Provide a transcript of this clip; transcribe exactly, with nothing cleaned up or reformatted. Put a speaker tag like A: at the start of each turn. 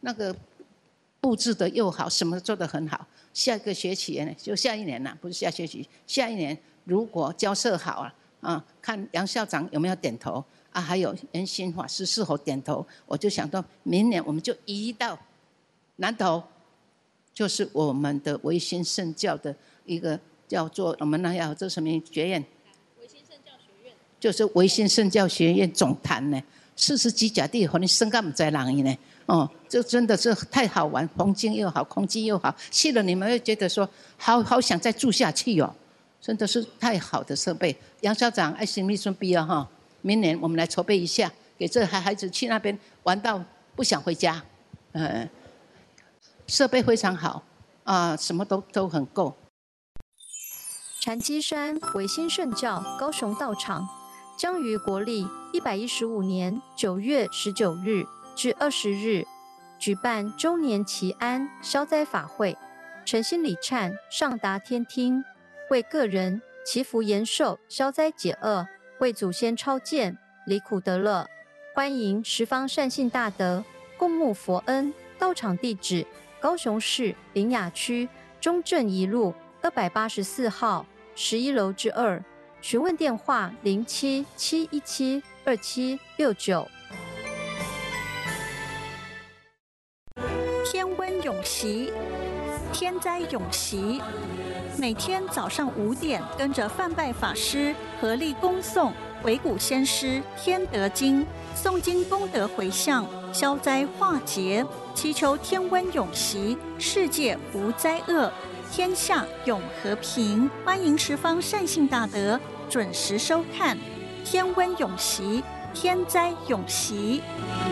A: 那个布置的又好，什么做得很好。下个学期呢，就下一年啦，不是下学期，下一年如果交涉好了啊，看杨校长有没有点头啊，还有严新法师是否点头，我就想到明年我们就移到南投，就是我们的维新圣教的一个叫做我们那要这什么学院？维新圣教学院。就是维新圣教学院总坛呢，四十几甲地，和你身干不在人呢。哦，这真的是太好玩，风景又好，空气又好，去了你们会觉得说，好好想再住下去哦，真的是太好的设备。杨校长，爱心秘书毕业哈，明年我们来筹备一下，给这孩孩子去那边玩到不想回家，呃，设备非常好啊，什么都都很够。
B: 禅机山维新圣教高雄道场将于国历一百一十五年九月十九日至二十日举办周年祈安消灾法会，诚心礼忏上达天听，为个人祈福延寿、消灾解厄，为祖先超荐离苦得乐。欢迎十方善信大德共沐佛恩。道场地址：高雄市苓雅区中正一路二百八十四号十一楼之二。询问电话：零七七一七二七六九。
C: 天温永习，天灾永习。每天早上五点，跟着范拜法师合力恭诵《维谷先师天德经》，诵经功德回向，消灾化劫，祈求天温永习，世界无灾厄，天下永和平。欢迎十方善信大德准时收看《天温永习，天灾永习》。